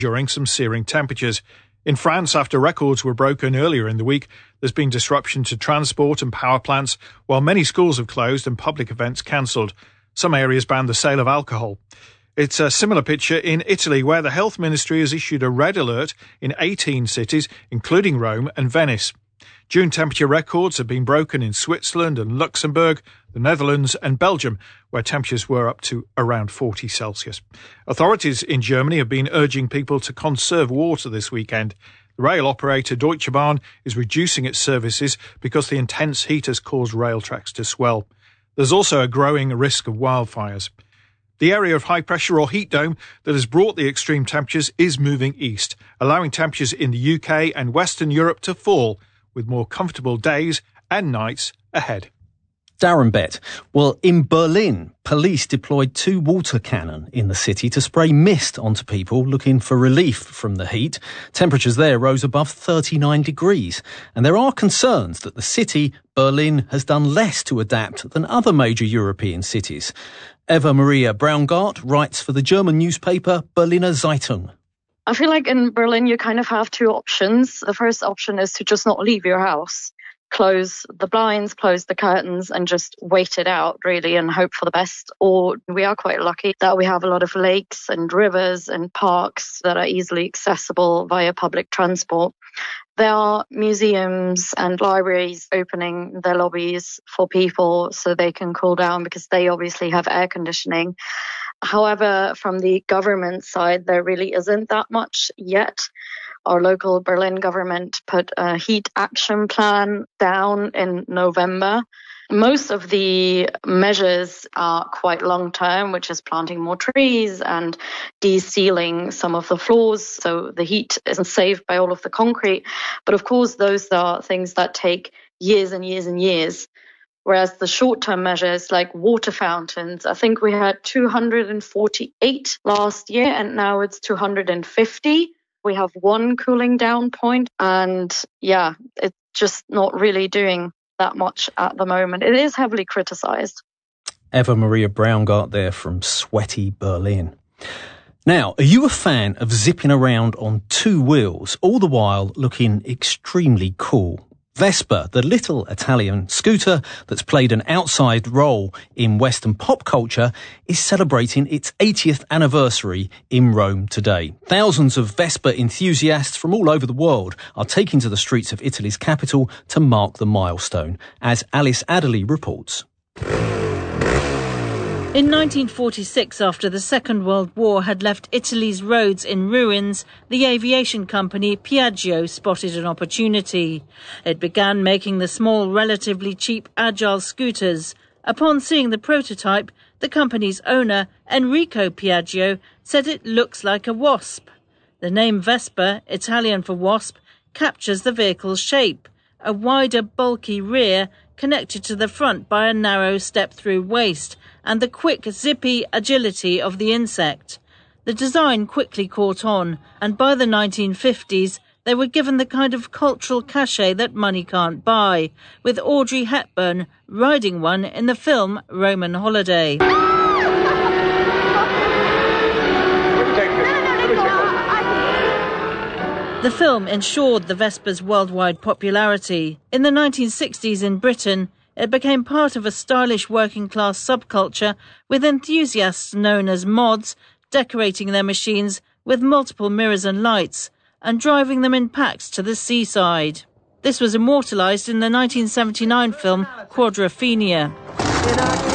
during some searing temperatures. In France, after records were broken earlier in the week, there's been disruption to transport and power plants, while many schools have closed and public events cancelled. Some areas banned the sale of alcohol. It's a similar picture in Italy, where the health ministry has issued a red alert in 18 cities, including Rome and Venice. June temperature records have been broken in Switzerland and Luxembourg, the Netherlands and Belgium, where temperatures were up to around 40 Celsius. Authorities in Germany have been urging people to conserve water this weekend. The rail operator Deutsche Bahn is reducing its services because the intense heat has caused rail tracks to swell. There's also a growing risk of wildfires. The area of high pressure or heat dome that has brought the extreme temperatures is moving east, allowing temperatures in the UK and Western Europe to fall, with more comfortable days and nights ahead. Darren Bett. Well, in Berlin, police deployed 2 water cannon in the city to spray mist onto people looking for relief from the heat. Temperatures there rose above 39 degrees. And there are concerns that the city, Berlin, has done less to adapt than other major European cities. Eva Maria Braungart writes for the German newspaper Berliner Zeitung. I feel like in Berlin, you kind of have 2 options. The first option is to just not leave your house. Close the blinds, close the curtains and just wait it out really and hope for the best. Or we are quite lucky that we have a lot of lakes and rivers and parks that are easily accessible via public transport. There are museums and libraries opening their lobbies for people so they can cool down because they obviously have air conditioning. However, from the government side, there really isn't that much yet. Our local Berlin government put a heat action plan down in November. Most of the measures are quite long term, which is planting more trees and de-sealing some of the floors so the heat isn't saved by all of the concrete. But of course, those are things that take years and years and years. Whereas the short-term measures like water fountains, I think we had 248 last year and now it's 250. We have 1 cooling down point and it's just not really doing that much at the moment. It is heavily criticised. Eva Maria Braungart there from sweaty Berlin. Now, are you a fan of zipping around on 2 wheels, all the while looking extremely cool? Vespa, the little Italian scooter that's played an outside role in Western pop culture, is celebrating its 80th anniversary in Rome today. Thousands of Vespa enthusiasts from all over the world are taking to the streets of Italy's capital to mark the milestone, as Alice Adderley reports. In 1946, after the Second World War had left Italy's roads in ruins, the aviation company Piaggio spotted an opportunity. It began making the small, relatively cheap Agile scooters. Upon seeing the prototype, the company's owner, Enrico Piaggio, said it looks like a wasp. The name Vespa, Italian for wasp, captures the vehicle's shape, a wider, bulky rear connected to the front by a narrow step-through waist, and the quick, zippy agility of the insect. The design quickly caught on, and by the 1950s, they were given the kind of cultural cachet that money can't buy, with Audrey Hepburn riding one in the film Roman Holiday. The film ensured the Vespa's worldwide popularity. In the 1960s in Britain, it became part of a stylish working-class subculture with enthusiasts known as mods decorating their machines with multiple mirrors and lights and driving them in packs to the seaside. This was immortalised in the 1979 film Quadrophenia.